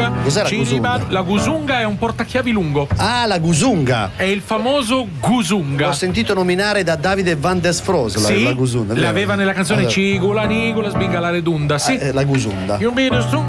Gusunga. Cos'è la Gusunga? La Gusunga è un portachiavi lungo. Ah, la Gusunga. È il famoso Gusunga. L'ho sentito nominare da Davide Van der Froos, Sì, la Gusunga. l'aveva nella canzone Allora. Cigula Nicola Sbinga la redunda. Sì. La Gusunda. Io mi